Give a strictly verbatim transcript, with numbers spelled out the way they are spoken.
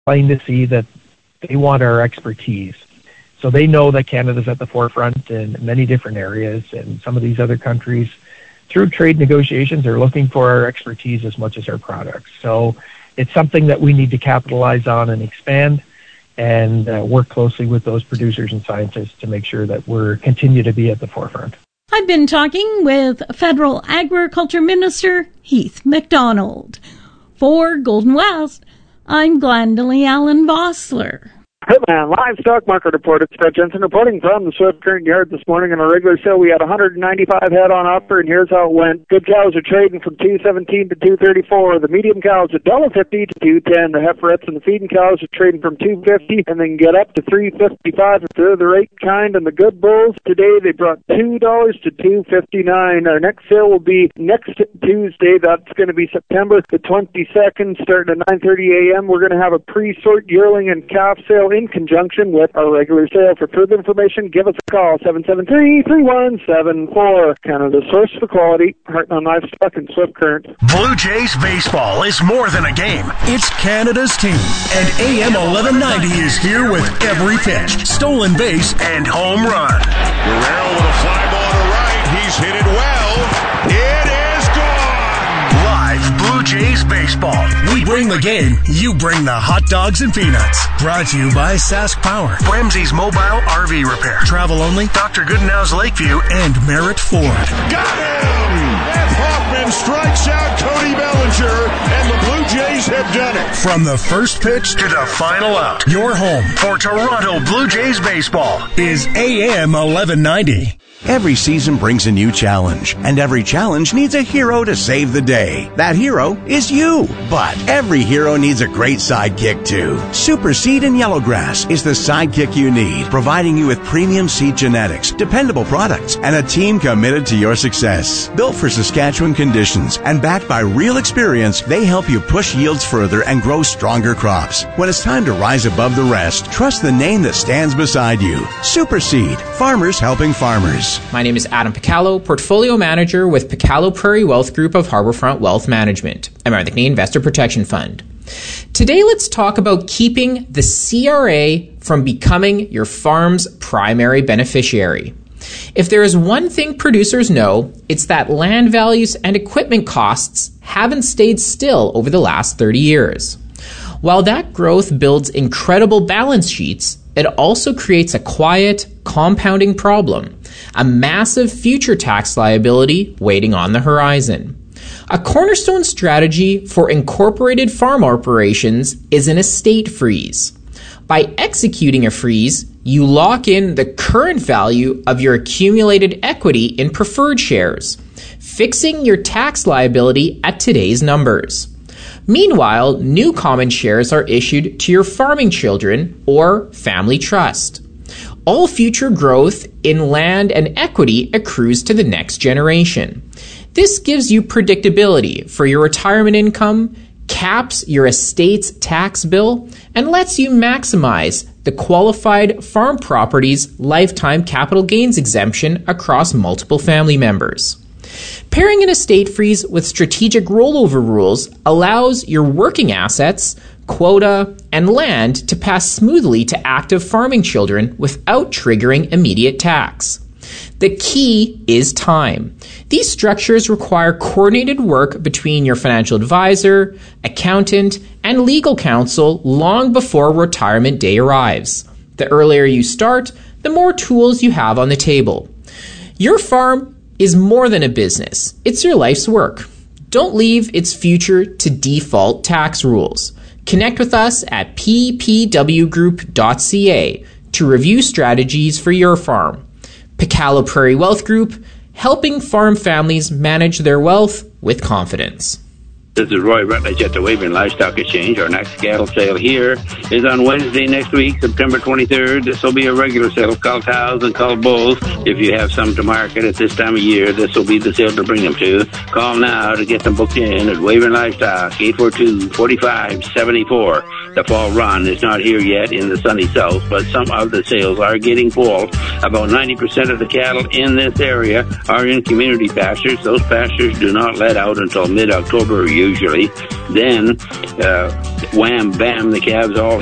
plain to see that they want our expertise. So they know that Canada's at the forefront in many different areas, and some of these other countries, through trade negotiations, are looking for our expertise as much as our products. So it's something that we need to capitalize on and expand, and uh, work closely with those producers and scientists to make sure that we're continue to be at the forefront. I've been talking with Federal Agriculture Minister Heath MacDonald. For Golden West, I'm Glendalee Allen Vossler. Hitman Livestock Market Report. It's Fred Jensen reporting from the Swift Current Yard this morning. On a regular sale, we had one hundred ninety-five head on offer, and here's how it went. Good cows are trading from two seventeen to two thirty-four. The medium cows are one dollar fifty to two ten. The heiferettes and the feeding cows are trading from two fifty, and they can get up to three fifty-five if they're the right kind. And the good bulls today, they brought two dollars to two fifty-nine. Our next sale will be next Tuesday. That's going to be September the twenty-second, starting at nine thirty a.m. We're going to have a pre-sort yearling and calf sale in conjunction with our regular sale. For further information, give us a call, seven seven three, three one seven four. Canada's source for quality, Heartland Livestock and Swift Current. Blue Jays baseball is more than a game. It's Canada's team. And A M eleven ninety is here with every pitch, stolen base, and home run. Guerrero with a fly ball to right. He's hit it well. It is gone. Live Blue Jays baseball. We bring the game. You bring the hot dogs and peanuts. Brought to you by Sask Power, Ramsey's Mobile R V Repair, Travel Only, Doctor Goodenow's Lakeview, and Merritt Ford. Got him! Beth Hoffman strikes out Cody Bellinger, and the Blue Jays have done it. From the first pitch to the final out, your home for Toronto Blue Jays baseball is A M eleven ninety. Every season brings a new challenge, and every challenge needs a hero to save the day. That hero is you. But every hero needs a great sidekick, too. Super Seed and Yellowgrass is the sidekick you need, providing you with premium seed genetics, dependable products, and a team committed to your success. Built for Saskatchewan conditions and backed by real experience, they help you push yields further and grow stronger crops. When it's time to rise above the rest, trust the name that stands beside you. Super Seed, farmers helping farmers. My name is Adam Picallo, Portfolio Manager with Picallo Prairie Wealth Group of Harbourfront Wealth Management. I'm on the Canadian Investor Protection Fund. Today, let's talk about keeping the C R A from becoming your farm's primary beneficiary. If there is one thing producers know, it's that land values and equipment costs haven't stayed still over the last thirty years. While that growth builds incredible balance sheets, it also creates a quiet, compounding problem, a massive future tax liability waiting on the horizon. A cornerstone strategy for incorporated farm operations is an estate freeze. By executing a freeze, you lock in the current value of your accumulated equity in preferred shares, fixing your tax liability at today's numbers. Meanwhile, new common shares are issued to your farming children or family trust. All future growth in land and equity accrues to the next generation. This gives you predictability for your retirement income, caps your estate's tax bill, and lets you maximize the qualified farm property's lifetime capital gains exemption across multiple family members. Pairing an estate freeze with strategic rollover rules allows your working assets, quota, and land to pass smoothly to active farming children without triggering immediate tax. The key is time. These structures require coordinated work between your financial advisor, accountant, and legal counsel long before retirement day arrives. The earlier you start, the more tools you have on the table. Your farm is more than a business. It's your life's work. Don't leave its future to default tax rules. Connect with us at p p w group dot c a to review strategies for your farm. Picallo Prairie Wealth Group, helping farm families manage their wealth with confidence. This is Roy Rutledge at the Weyburn Livestock Exchange. Our next cattle sale here is on Wednesday next week, September twenty-third. This will be a regular sale of cull cows and cull bulls. If you have some to market at this time of year, this will be the sale to bring them to. Call now to get them booked in at Weyburn Livestock, eight four two, four five seven four. The fall run is not here yet in the sunny south, but some of the sales are getting full. About ninety percent of the cattle in this area are in community pastures. Those pastures do not let out until mid-October usually. Then, uh, wham, bam, the calves all